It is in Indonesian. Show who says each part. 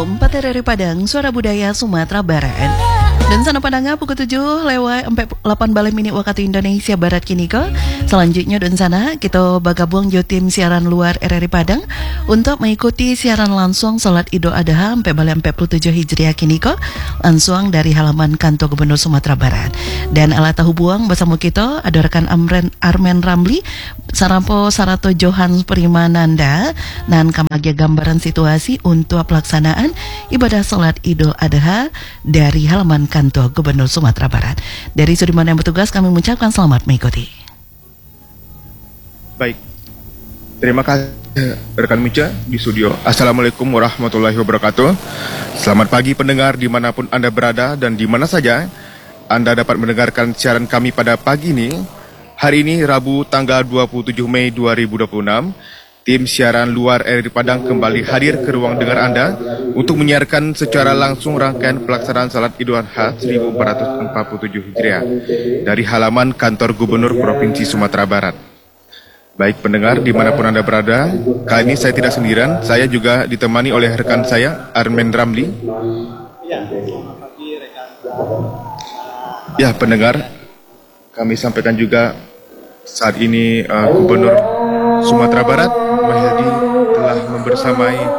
Speaker 1: 4 RRI Padang, Suara Budaya Sumatera Barat. Dan sana Padangnya pukul 7 lewat 8 balik menit waktu Indonesia Barat kini ko. Selanjutnya dan sana kita bergabung jo tim siaran luar RRI Padang untuk mengikuti siaran langsung salat Idul Adha sampai balik 47 Hijriah kini ko, langsung dari halaman kantor Gubernur Sumatera Barat. Dan alat tahu buang bersama kita ada rekan Armen Ramli, Sarampo Sarato Johan Primananda, dan kamagia gambaran situasi untuk pelaksanaan ibadah salat Idul Adha dari halaman kantor Gubernur Sumatera Barat. Dari Sudirman yang bertugas kami mengucapkan selamat mengikuti.
Speaker 2: Baik, terima kasih rekan Mica di studio. Assalamualaikum warahmatullahi wabarakatuh. Selamat pagi pendengar dimanapun Anda berada dan di mana saja Anda dapat mendengarkan siaran kami pada pagi ini. Hari ini Rabu tanggal 27 Mei 2026, tim siaran luar RRI Padang kembali hadir ke ruang dengar Anda untuk menyiarkan secara langsung rangkaian pelaksanaan salat Idul Adha 1447 Hijriah dari halaman kantor Gubernur Provinsi Sumatera Barat. Baik pendengar dimanapun Anda berada, kali ini saya tidak sendirian, saya juga ditemani oleh rekan saya Armen Ramli. Ya pendengar, kami sampaikan juga saat ini Gubernur Sumatera Barat Mahyadi telah membersamai